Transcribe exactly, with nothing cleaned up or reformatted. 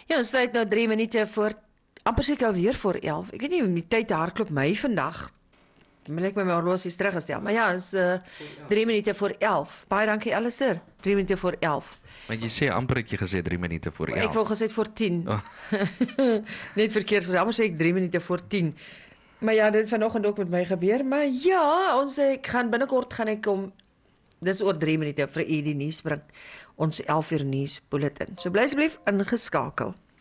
Ja, ons sluit nou drie minute voor, amper seker alweer voor elf. Ek weet nie, die tyd hardloop my vandag. Ek lyk my my horlosie is teruggestel, maar ja, is uh, drie minute voor elf. Baie dankie Alistair, drie minute voor elf. Maar jy sê amper het jy gesê drie minute voor elf. Ek wou gesê het voor tien. Oh. Net verkeerd gesê, amper sê ek drie minute voor tien. Maar ja, dit het vanoggend ook met my gebeur, maar ja, ons ek gaan binnekort gaan ek om dis oor drie minute vir u die nuus bring. Ons elf uur nuus bulletin. So bly asseblief ingeskakel.